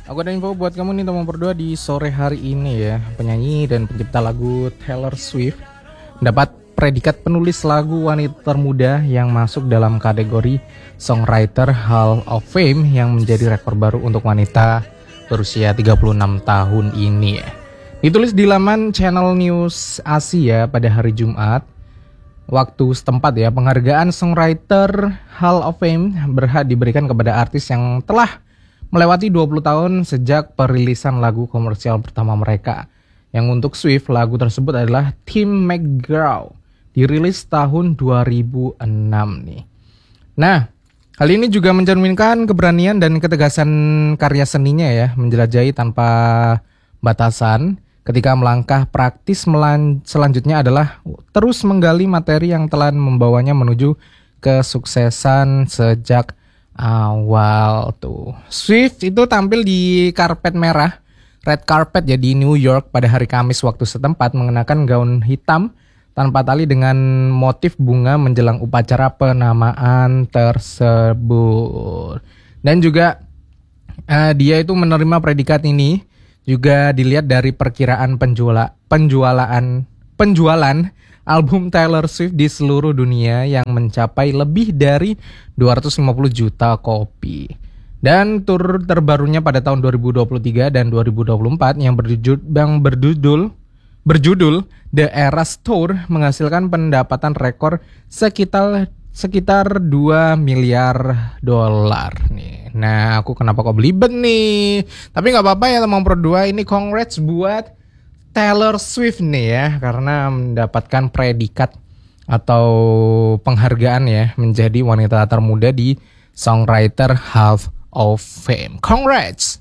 Aku ada info buat kamu nih teman berdua di sore hari ini ya. Penyanyi dan pencipta lagu Taylor Swift mendapat predikat penulis lagu wanita termuda yang masuk dalam kategori Songwriter Hall of Fame yang menjadi rekor baru untuk wanita berusia 36 tahun ini ya. Ditulis di laman Channel News Asia pada hari Jumat waktu setempat ya. Penghargaan Songwriter Hall of Fame berhak diberikan kepada artis yang telah melewati 20 tahun sejak perilisan lagu komersial pertama mereka. Yang untuk Swift, lagu tersebut adalah Tim McGraw, dirilis tahun 2006 nih. Nah, hal ini juga mencerminkan keberanian dan ketegasan karya seninya ya, menjelajahi tanpa batasan. Ketika melangkah praktis selanjutnya adalah terus menggali materi yang telah membawanya menuju kesuksesan sejak awal tuh. Swift itu tampil di karpet merah, red carpet ya, di New York pada hari Kamis waktu setempat, mengenakan gaun hitam tanpa tali dengan motif bunga menjelang upacara penamaan tersebut. Dan juga dia itu menerima predikat ini juga dilihat dari perkiraan penjualan album Taylor Swift di seluruh dunia yang mencapai lebih dari 250 juta kopi. Dan tur terbarunya pada tahun 2023 dan 2024 yang berjudul The Eras Tour menghasilkan pendapatan rekor sekitar 2 miliar dolar nih. Nah, aku kenapa kok belibet nih? Tapi nggak apa-apa ya teman berdua, ini congrats buat Taylor Swift nih ya, karena mendapatkan predikat atau penghargaan ya menjadi wanita termuda di Songwriter Hall of Fame. Congrats!